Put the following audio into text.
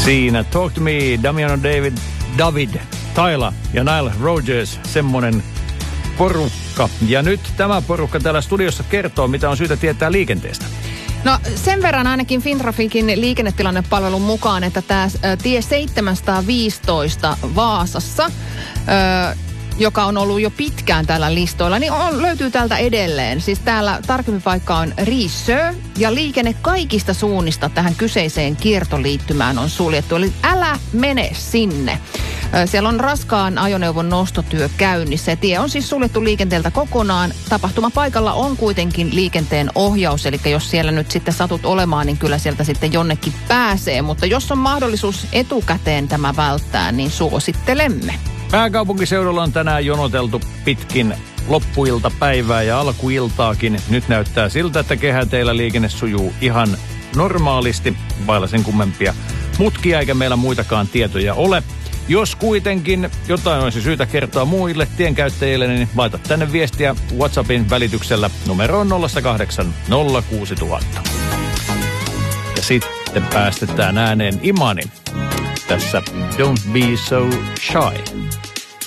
Siinä Talk to Me, Damiano David, Tyla ja Nile Rodgers, semmonen porukka. Ja nyt tämä porukka täällä studiossa kertoo, mitä on syytä tietää liikenteestä. No sen verran ainakin Fintrafikin liikennetilannepalvelun mukaan, että tämä tie 715 Vaasassa, joka on ollut jo pitkään täällä listoilla, niin löytyy täältä edelleen. Siis täällä tarkempi paikka on Riisö ja liikenne kaikista suunnista tähän kyseiseen kiertoliittymään on suljettu. Eli älä mene sinne. Siellä on raskaan ajoneuvon nostotyö käynnissä ja tie on siis suljettu liikenteeltä kokonaan. Tapahtumapaikalla on kuitenkin liikenteen ohjaus, eli jos siellä nyt sitten satut olemaan, niin kyllä sieltä sitten jonnekin pääsee. Mutta jos on mahdollisuus etukäteen tämä välttää, niin suosittelemme. Pääkaupunkiseudulla on tänään jonoteltu pitkin loppuiltapäivää ja alkuiltaakin. Nyt näyttää siltä, että kehäteillä liikenne sujuu ihan normaalisti, vailla sen kummempia mutkia, eikä meillä muitakaan tietoja ole. Jos kuitenkin jotain olisi syytä kertoa muille tienkäyttäjille, niin laita tänne viestiä WhatsAppin välityksellä numeroon 080 06000. Ja sitten päästetään ääneen Imani tässä Don't Be So Shy.